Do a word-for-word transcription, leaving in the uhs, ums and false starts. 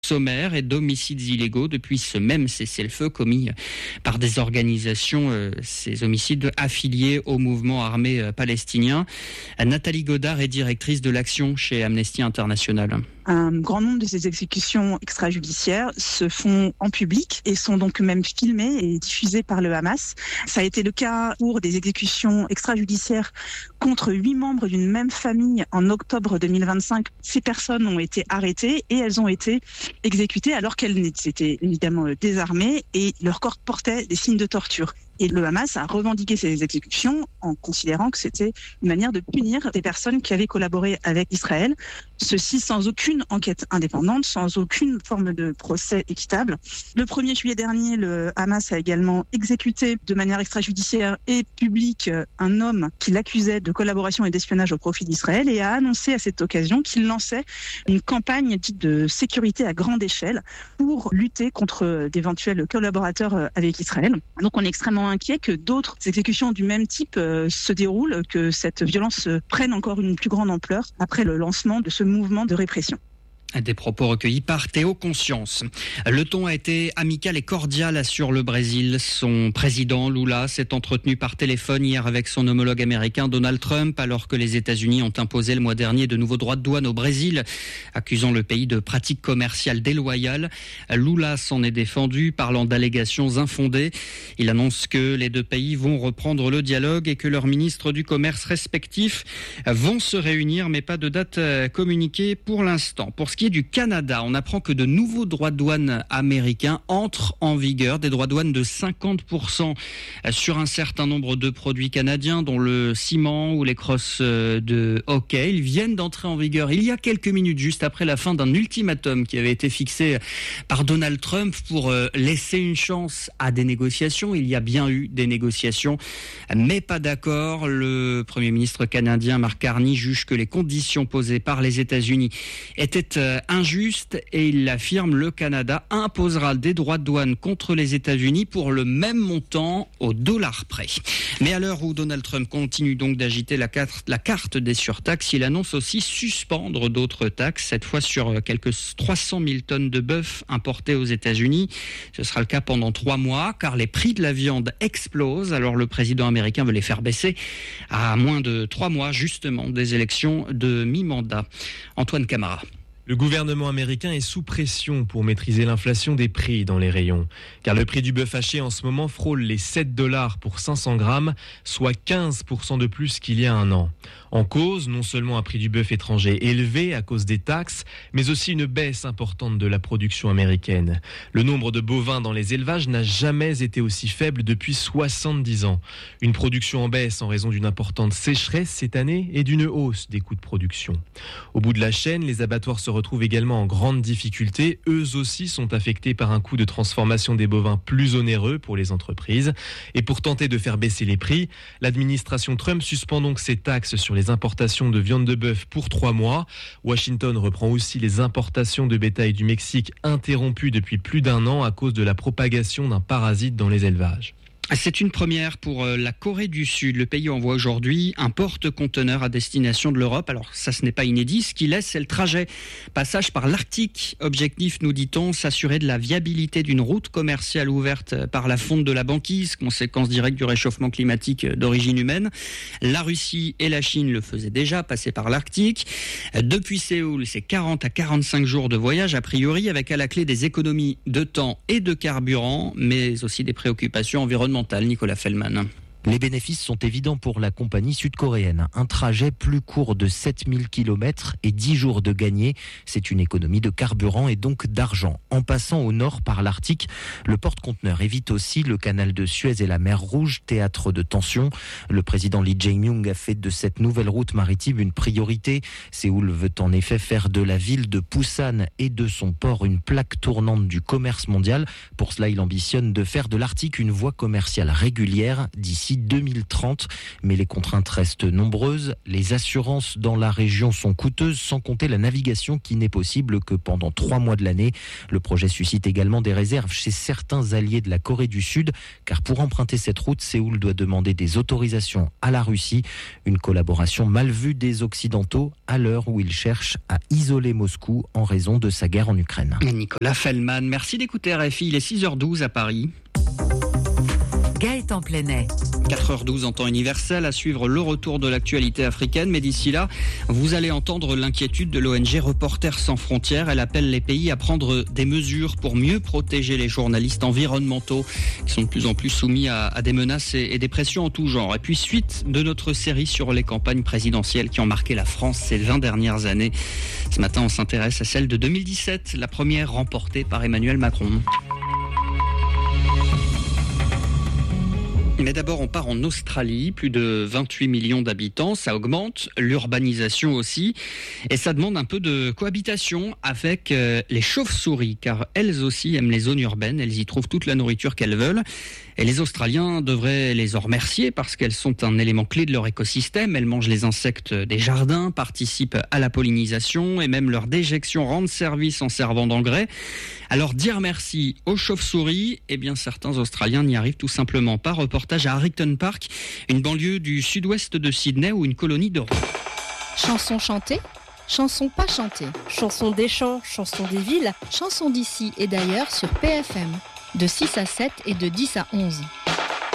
sommaires et d'homicides illégaux depuis ce même cessez-le-feu commis par des organisations, euh, ces homicides affiliés au mouvement armé euh, palestinien. Nathalie Godard est directrice de l'action chez Amnesty International. Un grand nombre de ces exécutions extrajudiciaires se font en public et sont donc même filmées et diffusées par le Hamas. Ça a été le cas pour des exécutions extrajudiciaires contre huit membres d'une même famille en octobre deux mille vingt-cinq. Ces personnes ont été arrêtées et elles ont été exécutées alors qu'elles étaient évidemment désarmées et leur corps portait des signes de torture. Et le Hamas a revendiqué ces exécutions en considérant que c'était une manière de punir des personnes qui avaient collaboré avec Israël. Ceci sans aucune enquête indépendante, sans aucune forme de procès équitable. Le premier juillet dernier, le Hamas a également exécuté de manière extrajudiciaire et publique un homme qui l'accusait de collaboration et d'espionnage au profit d'Israël et a annoncé à cette occasion qu'il lançait une campagne dite de sécurité à grande échelle pour lutter contre d'éventuels collaborateurs avec Israël. Donc on est extrêmement inquiet que d'autres exécutions du même type euh, se déroulent, que cette violence euh, prenne encore une plus grande ampleur après le lancement de ce mouvement de répression. Des propos recueillis par Théo Conscience. Le ton a été amical et cordial, assure le Brésil. Son président Lula s'est entretenu par téléphone hier avec son homologue américain Donald Trump, alors que les États-Unis ont imposé le mois dernier de nouveaux droits de douane au Brésil, accusant le pays de pratiques commerciales déloyales. Lula s'en est défendu, parlant d'allégations infondées. Il annonce que les deux pays vont reprendre le dialogue et que leurs ministres du commerce respectifs vont se réunir, mais pas de date communiquée pour l'instant. Pour ce qui est du Canada, on apprend que de nouveaux droits de douane américains entrent en vigueur, des droits de douane de cinquante pour cent sur un certain nombre de produits canadiens, dont le ciment ou les crosses de hockey. Ils viennent d'entrer en vigueur il y a quelques minutes, juste après la fin d'un ultimatum qui avait été fixé par Donald Trump pour laisser une chance à des négociations. Il y a bien eu des négociations, mais pas d'accord. Le Premier ministre canadien Mark Carney juge que les conditions posées par les États-Unis étaient injuste et il l'affirme, le Canada imposera des droits de douane contre les États-Unis pour le même montant au dollar près. Mais à l'heure où Donald Trump continue donc d'agiter la carte, la carte des surtaxes, il annonce aussi suspendre d'autres taxes, cette fois sur quelques trois cent mille tonnes de bœuf importées aux États-Unis. Ce sera le cas pendant trois mois car les prix de la viande explosent. Alors le président américain veut les faire baisser à moins de trois mois justement des élections de mi-mandat. Antoine Camara. Le gouvernement américain est sous pression pour maîtriser l'inflation des prix dans les rayons. Car le prix du bœuf haché en ce moment frôle les sept dollars pour cinq cents grammes, soit quinze pour cent de plus qu'il y a un an. En cause, non seulement un prix du bœuf étranger élevé à cause des taxes, mais aussi une baisse importante de la production américaine. Le nombre de bovins dans les élevages n'a jamais été aussi faible depuis soixante-dix ans. Une production en baisse en raison d'une importante sécheresse cette année et d'une hausse des coûts de production. Au bout de la chaîne, les abattoirs se retrouvent également en grande difficulté. Eux aussi sont affectés par un coût de transformation des bovins plus onéreux pour les entreprises. Et pour tenter de faire baisser les prix, l'administration Trump suspend donc ses taxes sur les importations de viande de bœuf pour trois mois. Washington reprend aussi les importations de bétail du Mexique interrompues depuis plus d'un an à cause de la propagation d'un parasite dans les élevages. C'est une première pour la Corée du Sud. Le pays envoie aujourd'hui un porte-conteneur à destination de l'Europe. Alors ça, ce n'est pas inédit. Ce qui laisse, c'est le trajet. Passage par l'Arctique. Objectif, nous dit-on, s'assurer de la viabilité d'une route commerciale ouverte par la fonte de la banquise, conséquence directe du réchauffement climatique d'origine humaine. La Russie et la Chine le faisaient déjà, passer par l'Arctique. Depuis Séoul, c'est quarante à quarante-cinq jours de voyage, a priori, avec à la clé des économies de temps et de carburant, mais aussi des préoccupations environnementales. Nicolas Fellman. Les bénéfices sont évidents pour la compagnie sud-coréenne. Un trajet plus court de sept mille kilomètres et dix jours de gagné. C'est une économie de carburant et donc d'argent. En passant au nord par l'Arctique, le porte-conteneur évite aussi le canal de Suez et la mer Rouge, théâtre de tensions. Le président Lee Jae-myung a fait de cette nouvelle route maritime une priorité. Séoul veut en effet faire de la ville de Busan et de son port une plaque tournante du commerce mondial. Pour cela, il ambitionne de faire de l'Arctique une voie commerciale régulière d'ici d'ici deux mille trente. Mais les contraintes restent nombreuses. Les assurances dans la région sont coûteuses, sans compter la navigation qui n'est possible que pendant trois mois de l'année. Le projet suscite également des réserves chez certains alliés de la Corée du Sud, car pour emprunter cette route, Séoul doit demander des autorisations à la Russie. Une collaboration mal vue des Occidentaux à l'heure où ils cherchent à isoler Moscou en raison de sa guerre en Ukraine. Nicolas Fellman, merci d'écouter R F I, il est six heures douze à Paris. Gaëtan Plenet. quatre heures douze en temps universel, à suivre le retour de l'actualité africaine. Mais d'ici là, vous allez entendre l'inquiétude de l'O N G Reporters sans frontières. Elle appelle les pays à prendre des mesures pour mieux protéger les journalistes environnementaux qui sont de plus en plus soumis à, à des menaces et, et des pressions en tout genre. Et puis, suite de notre série sur les campagnes présidentielles qui ont marqué la France ces vingt dernières années. Ce matin, on s'intéresse à celle de deux mille dix-sept, la première remportée par Emmanuel Macron. Mais d'abord, on part en Australie, plus de vingt-huit millions d'habitants, ça augmente, l'urbanisation aussi, et ça demande un peu de cohabitation avec euh, les chauves-souris, car elles aussi aiment les zones urbaines, elles y trouvent toute la nourriture qu'elles veulent, et les Australiens devraient les en remercier parce qu'elles sont un élément clé de leur écosystème, elles mangent les insectes des jardins, participent à la pollinisation, et même leur déjection rendent service en servant d'engrais. Alors dire merci aux chauves-souris, eh bien certains Australiens n'y arrivent tout simplement pas. Reportage à Harrington Park, une banlieue du sud-ouest de Sydney où une colonie de... Chansons chantées, chansons pas chantées, chansons des champs, chansons des villes, chansons d'ici et d'ailleurs sur P F M, de six à sept et de dix à onze.